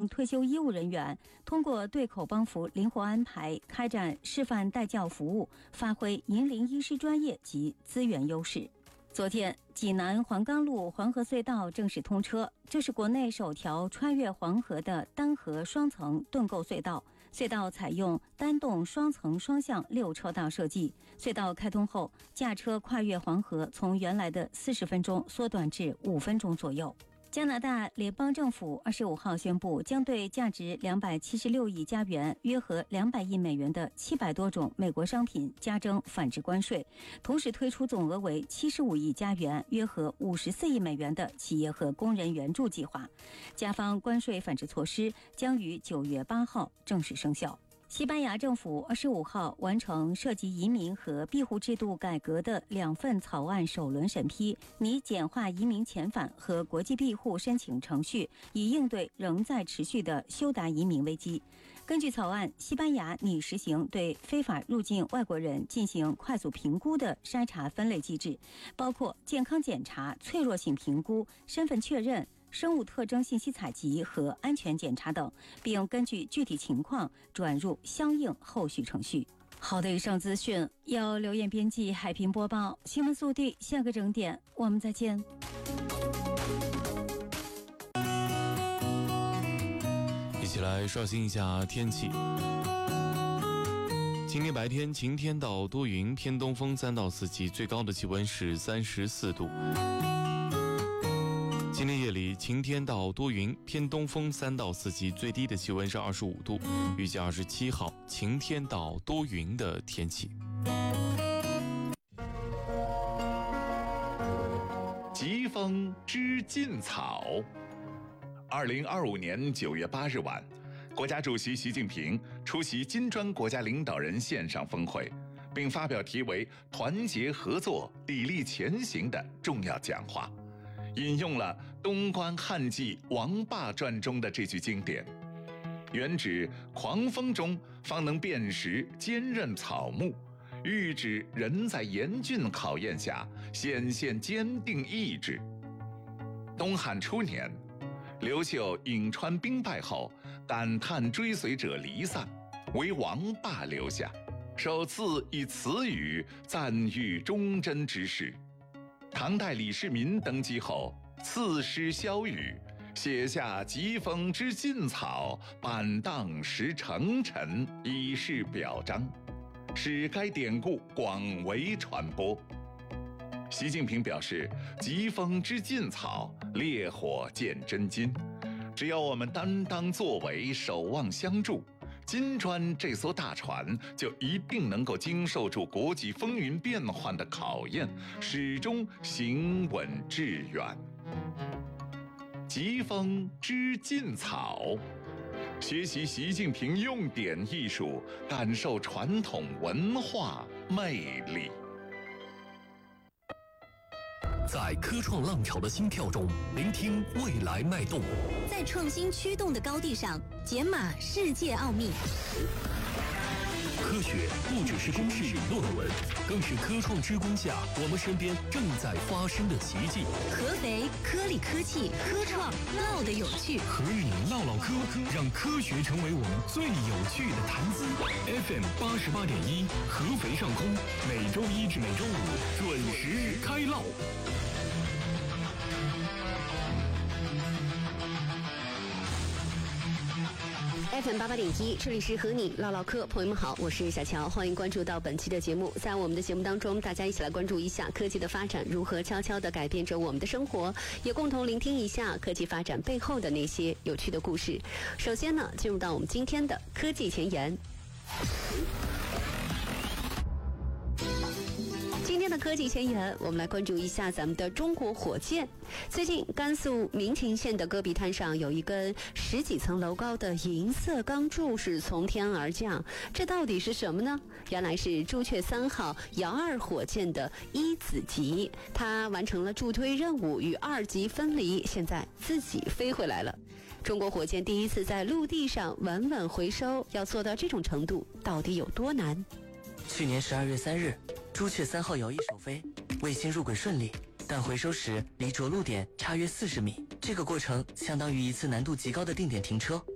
退休医务人员通过对口帮扶灵活安排，开展示范带教服务，发挥银龄医师专业及资源优势。昨天，济南黄冈路黄河隧道正式通车，这是国内首条穿越黄河的单核双层盾构隧道。隧道采用单洞双层双向6车道设计，隧道开通后，驾车跨越黄河从原来的40分钟缩短至5分钟左右。加拿大联邦政府25号宣布，将对价值276亿加元（约合200亿美元）的700多种美国商品加征反制关税，同时推出总额为75亿加元（约合54亿美元）的企业和工人援助计划。加方关税反制措施将于9月8号正式生效。西班牙政府25号完成涉及移民和庇护制度改革的2份草案首轮审批，拟简化移民遣返和国际庇护申请程序，以应对仍在持续的休达移民危机。根据草案，西班牙拟实行对非法入境外国人进行快速评估的筛查分类机制，包括健康检查、脆弱性评估、身份确认、生物特征信息采集和安全检查等，并根据具体情况转入相应后续程序。好的，以上资讯由刘艳编辑，海平播报。新闻速递，下个整点我们再见。 一起来刷新一下天气。今天白天晴天到多云，偏东风3到4级，最高的气温是34度。今天夜里晴天到多云，偏东风3到4级，最低的气温是25度，预计27号晴天到多云的天气。 疾风知劲草。2025年9月8日晚，国家主席习近平出席金砖国家领导人线上峰会，并发表题为“团结合作，砥砺前行”的重要讲话。引用了东关汉记王霸传中的这句经典，原指狂风中方能辨识坚韧草木，喻指人在严峻考验下显现坚定意志。东汉初年，刘秀颍川兵败后，感叹追随者离散，为王霸留下，首次以此语赞誉忠贞之士。唐代李世民登基后，赐诗萧雨，写下“疾风知劲草，板荡识成臣”，以示表彰，使该典故广为传播。习近平表示，疾风知劲草，烈火见真金。只要我们担当作为，守望相助，金砖这艘大船就一定能够经受住国际风云变幻的考验，始终行稳致远。疾风知劲草，学习习近平用典艺术，感受传统文化魅力。 在科创浪潮的心跳中，聆听未来脉动； 在创新驱动的高地上，解码世界奥秘。 科学不只是公式论文，更是科创之光下我们身边正在发生的奇迹。 合肥科力科技科创唠的有趣， 和你唠唠科，让科学成为我们最有趣的谈资。FM 88.1，合肥上空，每周一至每周五准时开唠。 FM 88.1，这里是和你唠唠嗑，朋友们好，我是小乔，欢迎关注到本期的节目。在我们的节目当中，大家一起来关注一下科技的发展如何悄悄地改变着我们的生活，也共同聆听一下科技发展背后的那些有趣的故事。首先呢，进入到我们今天的科技前沿。今天的科技前沿，我们来关注一下咱们的中国火箭。最近，甘肃民勤县的戈壁滩上有一根10几层楼高的银色钢柱是从天而降，这到底是什么呢？原来是朱雀3号遥2火箭的1子级，它完成了助推任务，与2级分离，现在自己飞回来了。中国火箭第一次在陆地上稳稳回收，要做到这种程度，到底有多难？ 去年12月3日，朱雀3号遥1首飞，卫星入轨顺利，但回收时离着陆点差约40米，这个过程相当于一次难度极高的定点停车。